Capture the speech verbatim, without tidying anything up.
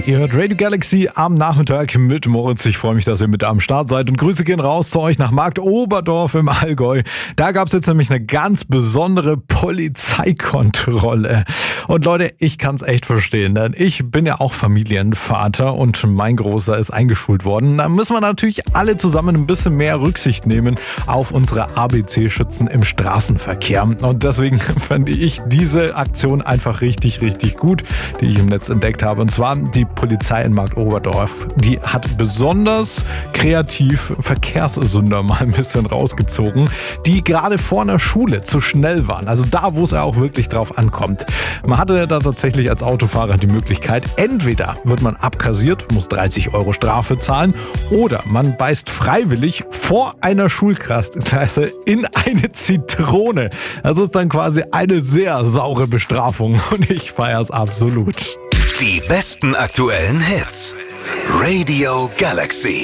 Ihr hört Radio Galaxy am Nachmittag mit Moritz. Ich freue mich, dass ihr mit am Start seid und Grüße gehen raus zu euch nach Marktoberdorf im Allgäu. Da gab es jetzt nämlich eine ganz besondere Polizeikontrolle. Und Leute, ich kann es echt verstehen, denn ich bin ja auch Familienvater und mein Großer ist eingeschult worden. Da müssen wir natürlich alle zusammen ein bisschen mehr Rücksicht nehmen auf unsere A B C-Schützen im Straßenverkehr. Und deswegen fand ich diese Aktion einfach richtig, richtig gut, die ich im Netz entdeckt habe. Und zwar die Polizei in Marktoberdorf. Die hat besonders kreativ Verkehrssünder mal ein bisschen rausgezogen, die gerade vor einer Schule zu schnell waren. Also da, wo es ja auch wirklich drauf ankommt. Man hatte da tatsächlich als Autofahrer die Möglichkeit, entweder wird man abkassiert, muss dreißig Euro Strafe zahlen, oder man beißt freiwillig vor einer Schulklasse in eine Zitrone. Das ist dann quasi eine sehr saure Bestrafung und ich feiere es absolut. Die besten aktuellen Hits. Radio Galaxy.